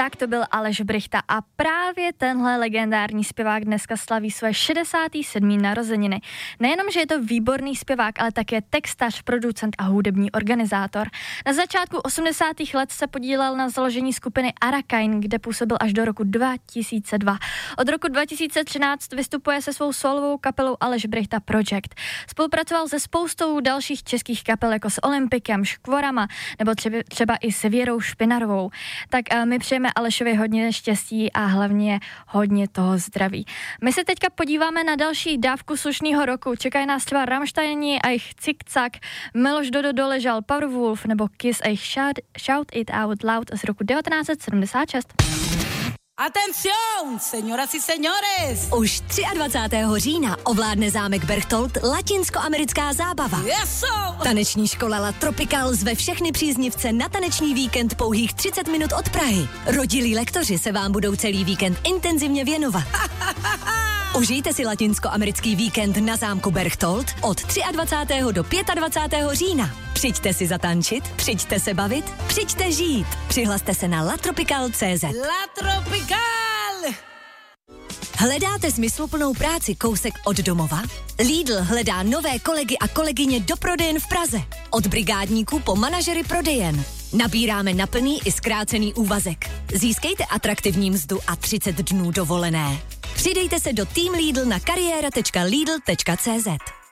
Tak to byl Aleš Brychta a právě tenhle legendární zpěvák dneska slaví své 67. narozeniny. Nejenom, že je to výborný zpěvák, ale také textař, producent a hudební organizátor. Na začátku 80. let se podílel na založení skupiny Arakain, kde působil až do roku 2002. Od roku 2013 vystupuje se svou solovou kapelou Aleš Brychta Project. Spolupracoval se spoustou dalších českých kapel jako s Olympikem, Škvorama nebo třeba i s Věrou Špinarovou. Tak my přejeme Alešovi hodně štěstí a hlavně hodně toho zdraví. My se teďka podíváme na další dávku slušného roku. Čekají nás třeba Rammsteini a jejich Zick-Zack, Miloš Dodo doležal, Powerwolf nebo Kiss a jejich Shout It Out Loud z roku 1976. Atención, señoras y señores! Už 23. října ovládne zámek Berchtold latinskoamerická zábava. Eso! Taneční škola La Tropical zve všechny příznivce na taneční víkend pouhých 30 minut od Prahy. Rodilí lektoři se vám budou celý víkend intenzivně věnovat. Užijte si latinskoamerický víkend na zámku Berchtold od 23. do 25. října. Přijďte si zatančit, přijďte se bavit, přijďte žít. Přihlaste se na latropical.cz. La Tropical! Hledáte smysluplnou práci kousek od domova? Lidl hledá nové kolegy a kolegyně do prodejen v Praze. Od brigádníků po manažery prodejen. Nabíráme na plný i zkrácený úvazek. Získejte atraktivní mzdu a 30 dnů dovolené. Přidejte se do Team Lidl na kariéra.lidl.cz.